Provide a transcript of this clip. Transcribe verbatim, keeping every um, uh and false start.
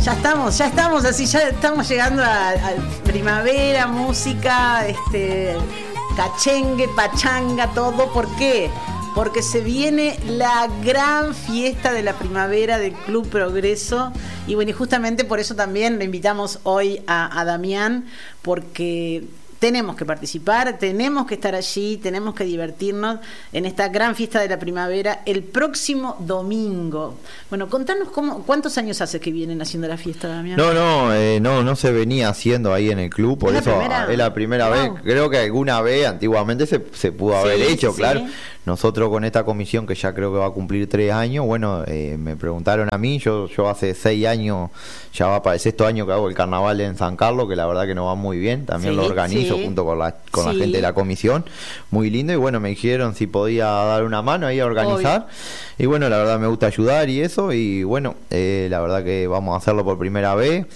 Ya estamos, ya estamos así, ya estamos llegando a, a primavera, música, este, cachengue, pachanga, todo. ¿Por qué? Porque se viene la gran fiesta de la primavera del Club Progreso. Y bueno, y justamente por eso también lo invitamos hoy a, a Damián, porque tenemos que participar, tenemos que estar allí, tenemos que divertirnos en esta gran fiesta de la primavera el próximo domingo. Bueno, contanos cómo, cuántos años hace que vienen haciendo la fiesta, Damián. No, no, eh, no, no se venía haciendo ahí en el club, por ¿Es eso la primera? es la primera Wow. vez. Creo que alguna vez antiguamente se, se pudo haber Sí, hecho, sí, claro. sí. Nosotros con esta comisión que ya creo que va a cumplir tres años, bueno, eh, me preguntaron a mí, yo yo hace seis años, ya va para el sexto año que hago el carnaval en San Carlos, que la verdad que nos va muy bien, también Sí, lo organizo sí. junto con la con Sí. la gente de la comisión, muy lindo, y bueno, me dijeron si podía dar una mano ahí a organizar, Obvio. y bueno, la verdad me gusta ayudar y eso, y bueno, eh, la verdad que vamos a hacerlo por primera vez.